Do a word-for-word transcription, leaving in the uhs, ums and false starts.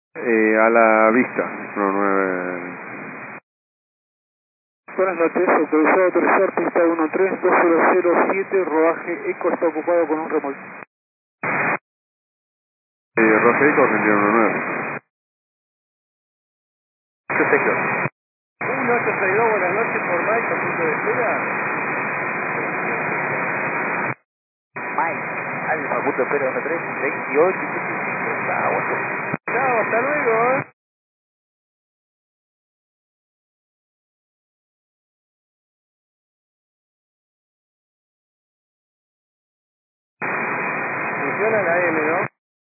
Eh, a la vista, no, nueve. Buenas noches, autorizado a autorizar pista uno tres dos cero cero siete, rodaje Eco está ocupado con un remolque. Eh, Roserico, Argentina uno nueve. ¿Qué sé yo? uno ocho seis dos, buenas noches, por Mike, a punto de espera. Mike, Alfa, punto de espera uno tres, veintiocho, setenta y cinco, chao, chao, hasta luego, ¿eh? Funciona la M, ¿no?